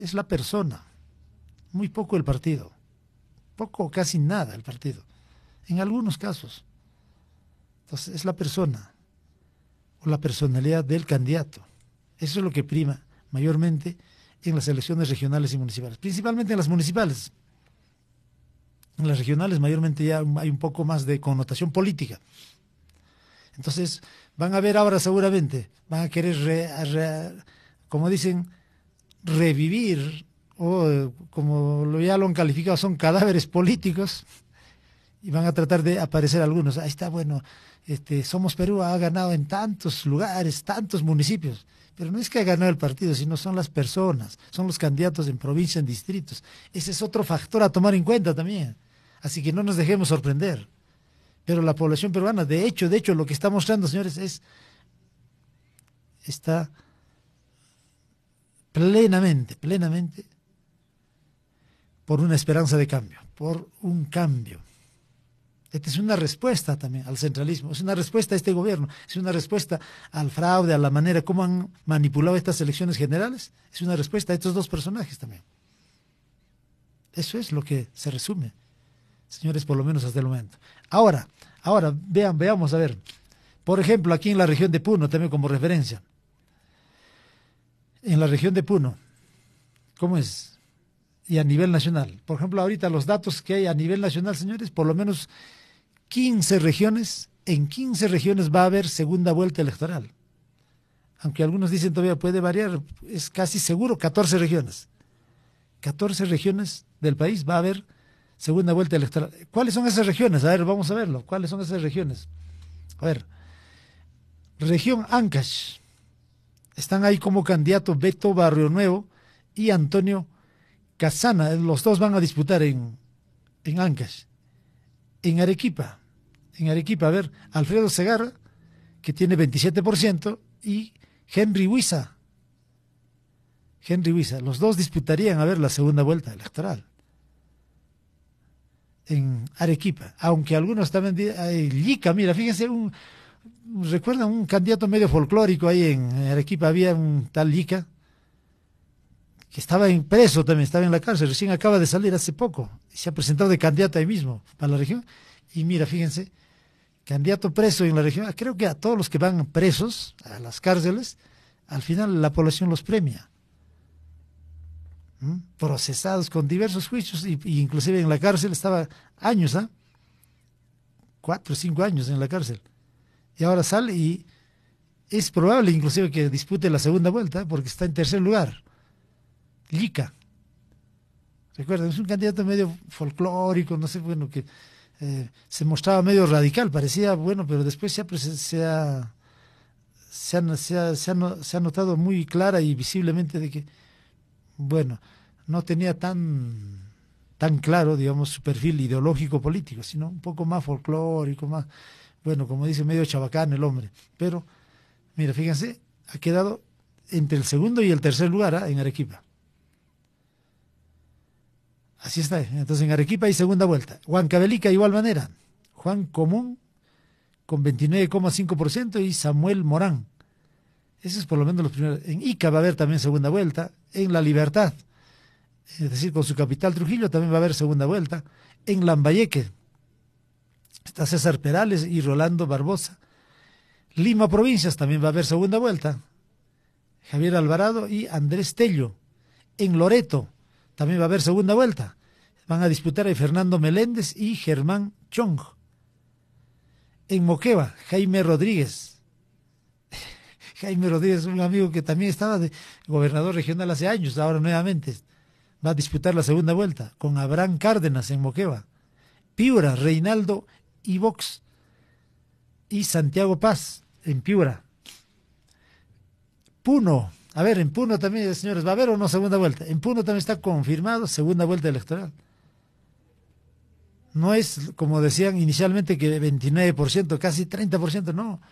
es la persona, muy poco el partido, poco o casi nada el partido, en algunos casos. Entonces es la persona o la personalidad del candidato. Eso es lo que prima mayormente en las elecciones regionales y municipales, principalmente en las municipales. En las regionales mayormente ya hay un poco más de connotación política. Entonces van a ver ahora seguramente, van a querer, como dicen, revivir, o como ya lo han calificado, son cadáveres políticos, y van a tratar de aparecer algunos. Ahí está, bueno, Somos Perú ha ganado en tantos lugares, tantos municipios, pero no es que ha ganado el partido, sino son las personas, son los candidatos en provincia, en distritos. Ese es otro factor a tomar en cuenta también. Así que no nos dejemos sorprender. Pero la población peruana, de hecho, lo que está mostrando, señores, está plenamente por una esperanza de cambio, por un cambio. Esta es una respuesta también al centralismo, es una respuesta a este gobierno, es una respuesta al fraude, a la manera como han manipulado estas elecciones generales, es una respuesta a estos dos personajes también. Eso es lo que se resume, señores, por lo menos hasta el momento. Ahora, veamos, a ver, por ejemplo, aquí en la región de Puno, también como referencia. En la región de Puno, ¿cómo es? Y a nivel nacional. Por ejemplo, ahorita los datos que hay a nivel nacional, señores, por lo menos 15 regiones, en 15 regiones va a haber segunda vuelta electoral. Aunque algunos dicen todavía puede variar, es casi seguro 14 regiones. 14 regiones del país va a haber segunda vuelta electoral. ¿Cuáles son esas regiones? A ver, vamos a verlo. ¿Cuáles son esas regiones? A ver, región Ancash. Están ahí como candidato Beto Barrio Nuevo y Antonio Casana. Los dos van a disputar en Ancash. En Arequipa, a ver, Alfredo Segarra, que tiene 27%, y Henry Huiza. Los dos disputarían, a ver, la segunda vuelta electoral en Arequipa, aunque algunos también, Llica, mira, fíjense, recuerdan un candidato medio folclórico ahí en Arequipa, había un tal Llica, que estaba preso también, estaba en la cárcel, recién acaba de salir hace poco, y se ha presentado de candidato ahí mismo, para la región, y mira, fíjense, candidato preso en la región, creo que a todos los que van presos a las cárceles, al final la población los premia. Procesados con diversos juicios, y inclusive en la cárcel estaba años, 4 o 5 años en la cárcel, y ahora sale y es probable inclusive que dispute la segunda vuelta, porque está en tercer lugar. Llica, recuerden, es un candidato medio folclórico, no sé, bueno, que se mostraba medio radical, parecía bueno, pero después se ha notado muy clara y visiblemente de que, bueno, no tenía tan claro, digamos, su perfil ideológico político, sino un poco más folclórico, más, bueno, como dice, medio chabacán el hombre. Pero, mira, fíjense, ha quedado entre el segundo y el tercer lugar, en Arequipa. Así está. Entonces en Arequipa hay segunda vuelta. Huancavelica, igual manera. Juan Común con 29,5% y Samuel Morán. Esos es por lo menos los primeros. En Ica va a haber también segunda vuelta. En La Libertad, es decir, con su capital Trujillo, también va a haber segunda vuelta. En Lambayeque está César Perales y Rolando Barbosa. Lima Provincias también va a haber segunda vuelta. Javier Alvarado y Andrés Tello. En Loreto también va a haber segunda vuelta. Van a disputar a Fernando Meléndez y Germán Chong. En Moquegua, Jaime Rodríguez. Jaime Rodríguez, un amigo que también estaba de gobernador regional hace años, ahora nuevamente va a disputar la segunda vuelta con Abraham Cárdenas en Moquegua. Piura, Reinaldo Ivox y Santiago Paz en Piura. Puno, a ver, en Puno también, señores, ¿va a haber o no segunda vuelta? En Puno también está confirmado segunda vuelta electoral. No es, como decían inicialmente, que 29%, casi 30%, no.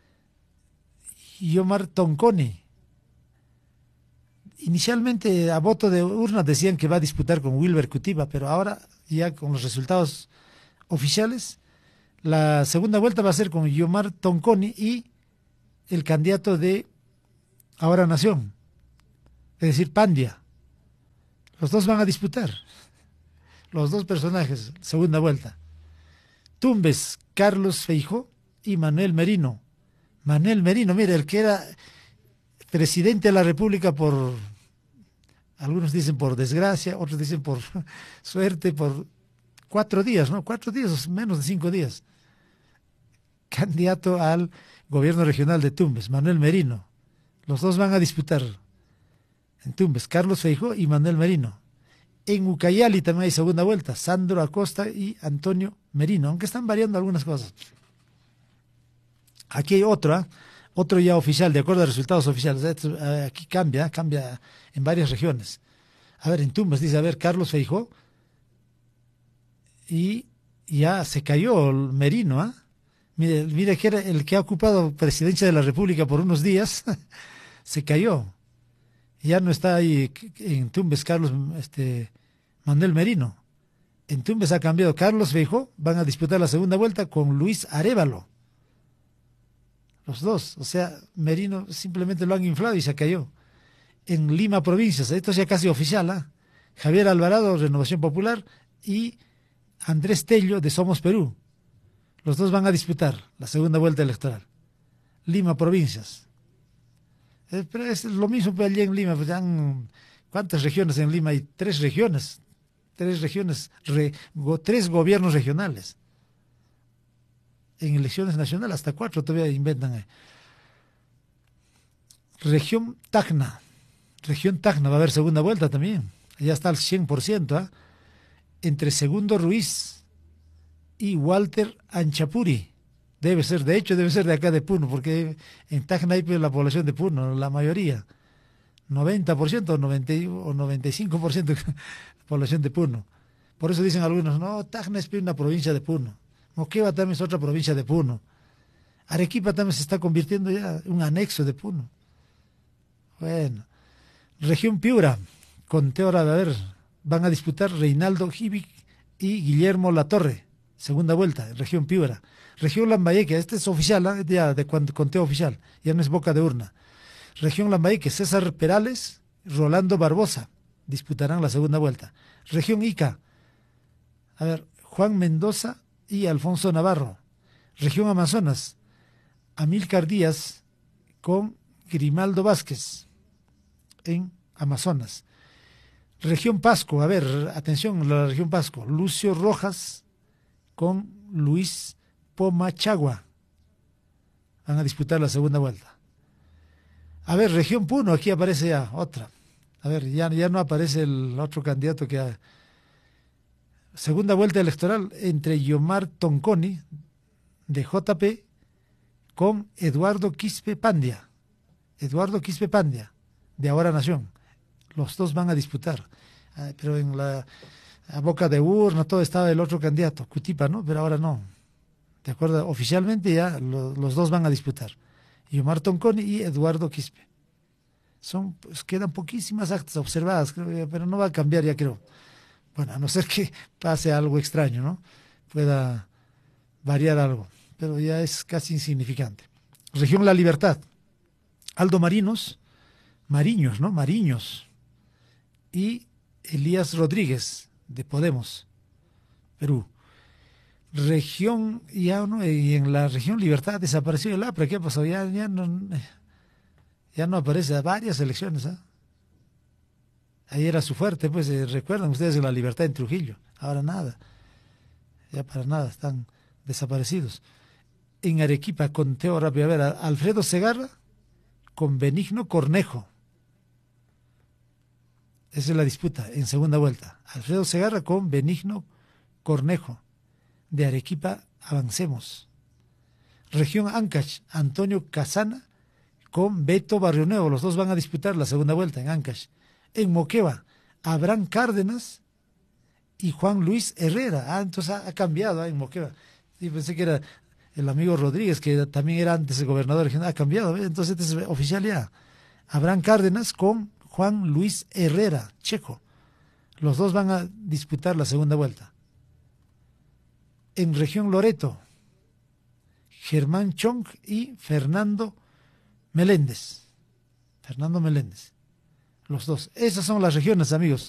Yomar Tonconi. Inicialmente a voto de urna decían que va a disputar con Wilber Cutiba, pero ahora ya con los resultados oficiales, la segunda vuelta va a ser con Yomar Tonconi y el candidato de Ahora Nación, es decir, Pandia. Los dos van a disputar. Los dos personajes, segunda vuelta. Tumbes, Carlos Feijó y Manuel Merino. Manuel Merino, mire, el que era presidente de la República por, algunos dicen por desgracia, otros dicen por suerte, por 4 días, ¿no? 4 días, menos de 5 días. Candidato al gobierno regional de Tumbes, Manuel Merino. Los dos van a disputar en Tumbes, Carlos Feijó y Manuel Merino. En Ucayali también hay segunda vuelta, Sandro Acosta y Antonio Merino, aunque están variando algunas cosas. Aquí hay otro ya oficial, de acuerdo a resultados oficiales. Aquí cambia en varias regiones. A ver, en Tumbes dice, a ver, Carlos Feijó, y ya se cayó el Merino, ¿ah? Mire que era el que ha ocupado presidencia de la República por unos días, se cayó. Ya no está ahí en Tumbes Carlos Manuel Merino. En Tumbes ha cambiado Carlos Feijó, van a disputar la segunda vuelta con Luis Arévalo. Los dos, o sea, Merino simplemente lo han inflado y se cayó. En Lima provincias, esto es ya casi oficial, ¿ah? Javier Alvarado, Renovación Popular, y Andrés Tello, de Somos Perú. Los dos van a disputar la segunda vuelta electoral. Lima provincias. Pero es lo mismo que allí en Lima, pues ¿cuántas regiones en Lima? Hay 3 regiones, 3 gobiernos regionales. En elecciones nacionales hasta 4 todavía inventan. Región Tacna va a haber segunda vuelta también, ya está al 100%, ¿ah? Entre Segundo Ruiz y Walter Anchapuri. Debe ser de acá de Puno, porque en Tacna hay la población de Puno, la mayoría, 90% o 95% de población de Puno. Por eso dicen algunos, no, Tacna es una provincia de Puno. Moquegua también es otra provincia de Puno. Arequipa también se está convirtiendo ya en un anexo de Puno. Bueno, región Piura, conteo ahora, a ver, van a disputar Reinaldo Givic y Guillermo Latorre, segunda vuelta, región Piura. Región Lambayeque, este es oficial, ¿eh? Ya de conteo oficial, ya no es boca de urna. Región Lambayeque, César Perales, Rolando Barbosa, disputarán la segunda vuelta. Región Ica, a ver, Juan Mendoza y Alfonso Navarro. Región Amazonas, Amílcar Díaz con Grimaldo Vázquez en Amazonas. Región Pasco, a ver, atención, la región Pasco, Lucio Rojas con Luis Pomachagua van a disputar la segunda vuelta. A ver, región Puno, aquí aparece ya otra. A ver, ya no aparece el otro candidato que segunda vuelta electoral entre Yomar Tonconi de JP con Eduardo Quispe Pandia de Ahora Nación. Los dos van a disputar, pero en la boca de urna todo estaba el otro candidato, Cutipa, ¿no? Pero ahora no. ¿De acuerdo? Oficialmente ya los dos van a disputar. Yomar Tonconi y Eduardo Quispe. Pues quedan poquísimas actas observadas, creo, pero no va a cambiar, ya creo. Bueno, a no ser que pase algo extraño, ¿no? Pueda variar algo, pero ya es casi insignificante. Región La Libertad, Aldo Mariños, y Elías Rodríguez, de Podemos, Perú. Región, ya no, y en la región Libertad desapareció el APRA, ¿qué ha pasado? Ya no aparece a varias elecciones, ¿eh? Ahí era su fuerte, pues, recuerdan ustedes en La Libertad en Trujillo, ahora nada, ya para nada, están desaparecidos. En Arequipa, conteo rápido, a ver, Alfredo Segarra con Benigno Cornejo. Esa es la disputa en segunda vuelta. Alfredo Segarra con Benigno Cornejo. De Arequipa, Avancemos. Región Ancash, Antonio Casana con Beto Barrionuevo. Los dos van a disputar la segunda vuelta en Ancash. En Moquegua, Abraham Cárdenas y Juan Luis Herrera. Entonces ha cambiado en Moquegua. Sí, pensé que era el amigo Rodríguez, que también era antes el gobernador regional. Ha cambiado, entonces este es oficial ya. Abraham Cárdenas con Juan Luis Herrera, checo. Los dos van a disputar la segunda vuelta. En región Loreto, Germán Chong y Fernando Meléndez. Los dos. Esas son las regiones, amigos.